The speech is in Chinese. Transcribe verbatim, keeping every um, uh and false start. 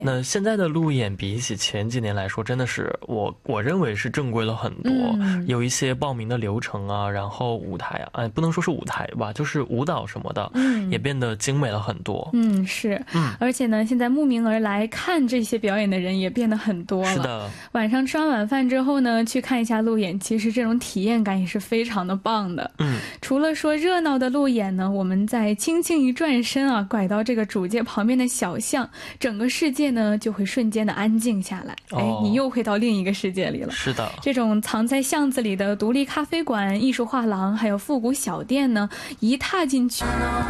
那现在的路演比起前几年来说，真的是我我认为是正规了很多， 嗯有一些报名的流程啊，然后舞台啊，哎，不能说是舞台吧，就是舞蹈什么的， 嗯也变得精美了很多。 嗯，是， 嗯而且呢，现在慕名而来看这些表演的人也变得很多了。 是的， 晚上吃完晚饭之后呢，去看一下路演，其实这种体验感也是非常的棒的。 嗯， 除了说热闹的路演呢，我们再轻轻一转身啊，拐到这个主街旁边的小巷，整个世界呢就会瞬间的安静下来。哎、 哦你又回到另一个世界里了。 是的。 这种藏在巷子里的独立咖啡馆、艺术画廊，还有复古小店呢，一踏进去